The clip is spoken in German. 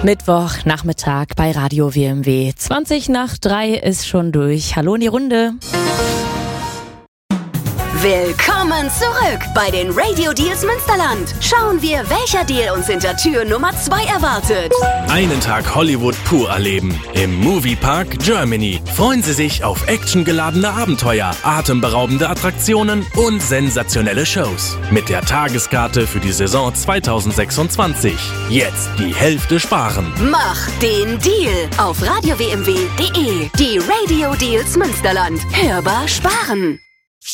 Mittwochnachmittag bei Radio WMW. 3:20 ist schon durch. Hallo in die Runde. Willkommen zurück bei den Radio Deals Münsterland. Schauen wir, welcher Deal uns hinter Tür Nummer 2 erwartet. Einen Tag Hollywood pur erleben. Im Moviepark Germany. Freuen Sie sich auf actiongeladene Abenteuer, atemberaubende Attraktionen und sensationelle Shows. Mit der Tageskarte für die Saison 2026. Jetzt die Hälfte sparen. Mach den Deal auf radiowmw.de. Die Radio Deals Münsterland. Hörbar sparen.